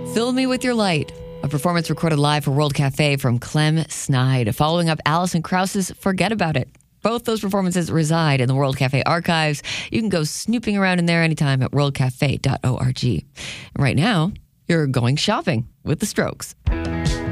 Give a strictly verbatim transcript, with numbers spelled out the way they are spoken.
Fill Me With Your Light, a performance recorded live for World Cafe from Clem Snide, following up Alison Krauss's Forget About It. Both those performances reside in the World Cafe archives. You can go snooping around in there anytime at world cafe dot org. And right now, you're going shopping with The Strokes.